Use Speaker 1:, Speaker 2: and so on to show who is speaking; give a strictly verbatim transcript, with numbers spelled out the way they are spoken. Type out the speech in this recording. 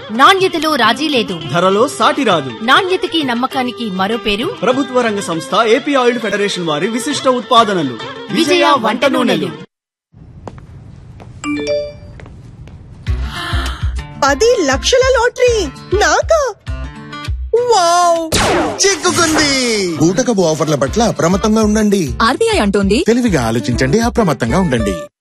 Speaker 1: నాణ్యతలో రాజీ లేదు,
Speaker 2: ధరలో సాటి రాదు.
Speaker 1: నాణ్యతకి నమ్మకానికి మరో పేరు
Speaker 2: ప్రభుత్వ రంగ సంస్థ ఏపీ ఆయిల్ ఫెడరేషన్ వారి విశిష్ట ఉత్పాదనలు
Speaker 1: విజయ వంట నూనెలు.
Speaker 3: పది లక్షల లాటరీ నాకా? వావ్,
Speaker 4: చిక్కుకుంది. బూటకపు ఆఫర్ల పట్ల అప్రమత్తంగా ఉండండి.
Speaker 5: ఆర్బీఐ అంటోంది
Speaker 4: తెలివిగా ఆలోచించండి, అప్రమత్తంగా ఉండండి.